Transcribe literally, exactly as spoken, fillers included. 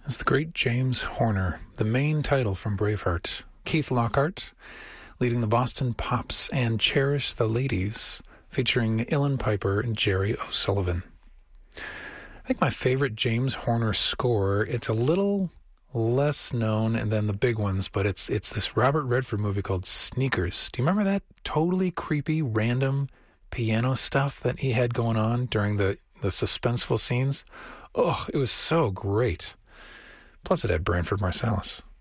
is the great James Horner, the main title from Braveheart. Keith Lockhart leading the Boston Pops, and Cherish the Ladies featuring Ilan Piper and Jerry O'Sullivan. I think my favorite James Horner score, it's a little less known than the big ones, but it's it's this Robert Redford movie called Sneakers. Do you remember that totally creepy, random piano stuff that he had going on during the, the suspenseful scenes? Oh, it was so great. Plus it had Branford Marsalis.